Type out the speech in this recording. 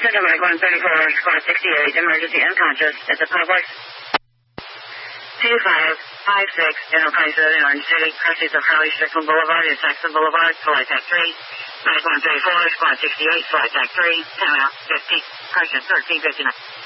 Center Mike 134, squad 68, emergency unconscious at the Publix. 2556, General Crisis in Orange City, crisis of Harley Strickland Boulevard and Saxon Boulevard, flight tech 3. Mike 134, squad 68, flight tech 3, time out, 50, crisis 1359.